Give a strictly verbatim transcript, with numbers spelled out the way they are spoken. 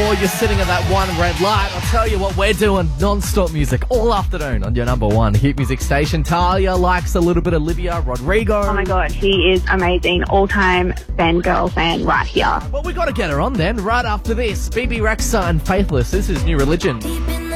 or you're sitting at that one red light, I'll tell you what we're doing. Non-stop music all afternoon on your number one hit music station. Talia likes a little bit of Olivia Rodrigo. Oh my God, he is amazing. All-time fangirl fan right here. Well, we got to get her on then. Right after this, B B Rexa and Faithless. This is New Religion.